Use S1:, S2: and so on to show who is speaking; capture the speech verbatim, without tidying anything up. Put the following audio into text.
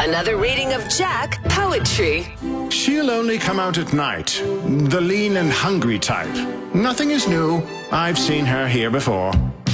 S1: Another reading of Jack Poetry.
S2: She'll only come out at night. The lean and hungry type. Nothing is new. I've seen her here before.